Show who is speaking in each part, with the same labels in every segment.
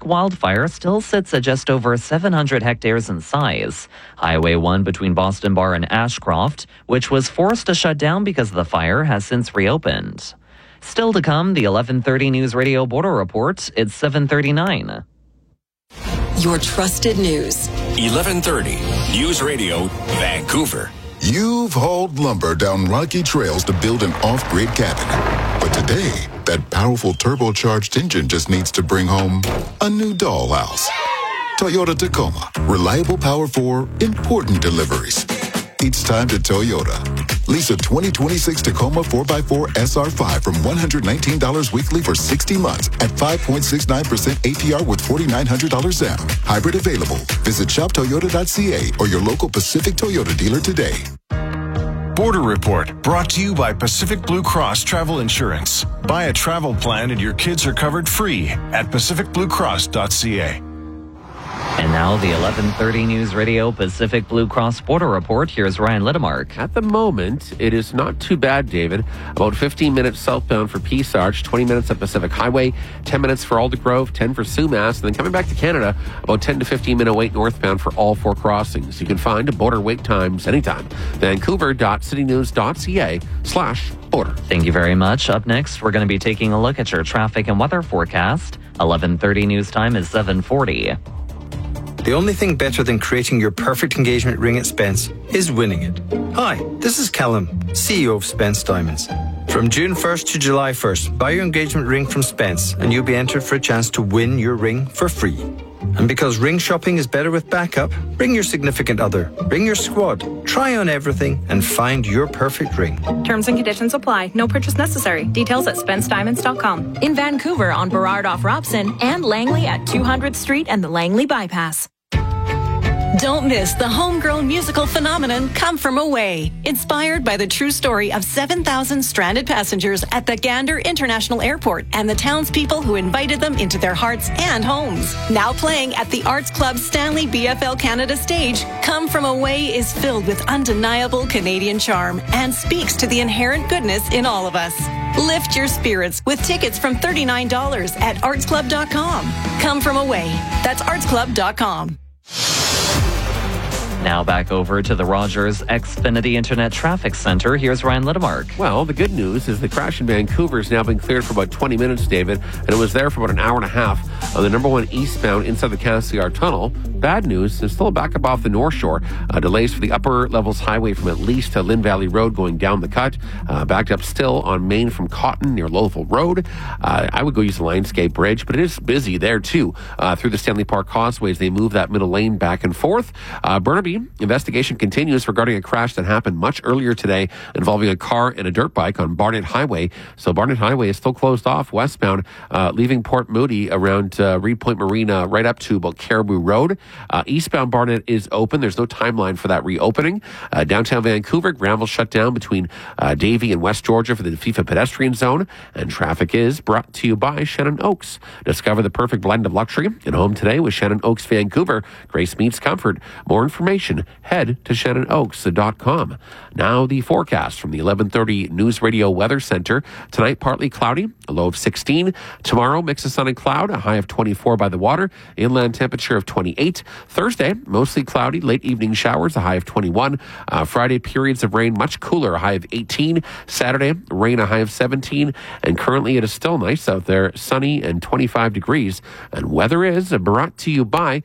Speaker 1: Peak wildfire still sits at just over 700 hectares in size. Highway 1 between Boston Bar and Ashcroft, which was forced to shut down because of the fire, has since reopened. Still to come, the 11:30 News Radio Border Report. It's 7:39.
Speaker 2: Your trusted news.
Speaker 3: 11:30 News Radio, Vancouver.
Speaker 4: You've hauled lumber down rocky trails to build an off-grid cabin. But today, that powerful turbocharged engine just needs to bring home a new dollhouse. Toyota Tacoma. Reliable power for important deliveries. It's time to Toyota. Lease a 2026 Tacoma 4x4 SR5 from $119 weekly for 60 months at 5.69% APR with $4,900 down. Hybrid available. Visit shoptoyota.ca or your local Pacific Toyota dealer today.
Speaker 5: Border Report, brought to you by Pacific Blue Cross Travel Insurance. Buy a travel plan and your kids are covered free at pacificbluecross.ca.
Speaker 1: And now the 11:30 News Radio Pacific Blue Cross Border Report. Here's Ryan Littemark.
Speaker 6: At the moment, it is not too bad, David. About 15 minutes southbound for Peace Arch, 20 minutes at Pacific Highway, 10 minutes for Aldergrove, 10 for Sumas, and then coming back to Canada, about 10 to 15 minute wait northbound for all four crossings. You can find border wait times anytime. Vancouver.citynews.ca/border.
Speaker 1: Thank you very much. Up next, we're going to be taking a look at your traffic and weather forecast. 11:30 news time is 7:40.
Speaker 7: The only thing better than creating your perfect engagement ring at Spence is winning it. Hi, this is Callum, CEO of Spence Diamonds. From June 1st to July 1st, buy your engagement ring from Spence and you'll be entered for a chance to win your ring for free. And because ring shopping is better with backup, bring your significant other, bring your squad, try on everything and find your perfect ring.
Speaker 8: Terms and conditions apply. No purchase necessary. Details at SpenceDiamonds.com. In Vancouver on Burrard off Robson and Langley at 200th Street and the Langley Bypass. Don't miss the homegrown musical phenomenon Come From Away, inspired by the true story of 7,000 stranded passengers at the Gander International Airport and the townspeople who invited them into their hearts and homes. Now playing at the Arts Club Stanley BFL Canada stage, Come From Away is filled with undeniable Canadian charm and speaks to the inherent goodness in all of us. Lift your spirits with tickets from $39 at artsclub.com. Come From Away. That's artsclub.com.
Speaker 1: Now back over to the Rogers Xfinity Internet Traffic Center. Here's Ryan Littemark.
Speaker 6: Well, the good news is the crash in Vancouver has now been cleared for about 20 minutes, David, and it was there for about an hour and a half on the number 1 eastbound inside the Cassiar Tunnel. Bad news, there's still a backup off the North Shore. Delays for the upper levels highway from at least to Lynn Valley Road going down the cut. Backed up still on Main from Cotton near Lowellville Road. I would go use the Lionsgate Bridge, but it is busy there too. Through the Stanley Park Causeways, they move that middle lane back and forth. Burnaby, investigation continues regarding a crash that happened much earlier today involving a car and a dirt bike on Barnett Highway. So Barnett Highway is still closed off westbound, leaving Port Moody around Reed Point Marina right up to about Caribou Road. Eastbound Barnett is open. There's no timeline for that reopening. Downtown Vancouver, Granville shut down between Davie and West Georgia for the FIFA pedestrian zone. And traffic is brought to you by Shannon Oaks. Discover the perfect blend of luxury and home today with Shannon Oaks Vancouver. Grace meets comfort. More information, head to shannonoaks.com. Now the forecast from the 11:30 News Radio Weather Center. Tonight, partly cloudy, a low of 16. Tomorrow, mix of sun and cloud, a high of 24 by the water. Inland temperature of 28. Thursday, mostly cloudy, late evening showers, a high of 21. Friday, periods of rain, much cooler, a high of 18. Saturday, rain, a high of 17. And currently, it is still nice out there, sunny and 25 degrees. And weather is brought to you by...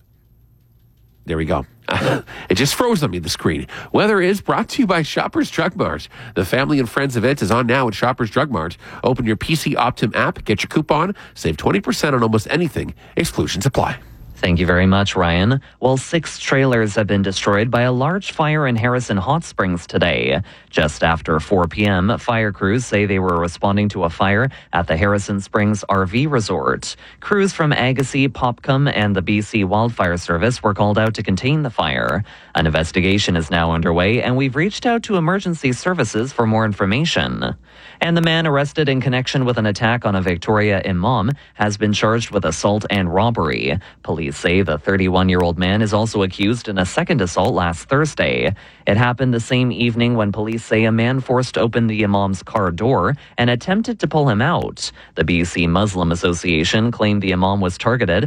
Speaker 6: There we go. It just froze on me, the screen. Weather is brought to you by Shoppers Drug Mart. The Family and Friends event is on now at Shoppers Drug Mart. Open your PC Optim app, get your coupon, save 20% on almost anything. Exclusions apply.
Speaker 1: Thank you very much, Ryan. Well, 6 trailers have been destroyed by a large fire in Harrison Hot Springs today. Just after 4 p.m., fire crews say they were responding to a fire at the Harrison Springs RV Resort. Crews from Agassiz, Popcom, and the BC Wildfire Service were called out to contain the fire. An investigation is now underway, and we've reached out to emergency services for more information. And the man arrested in connection with an attack on a Victoria imam has been charged with assault and robbery. Police say the 31-year-old man is also accused in a second assault last Thursday. It happened the same evening when police say a man forced open the imam's car door and attempted to pull him out. The BC Muslim Association claimed the imam was targeted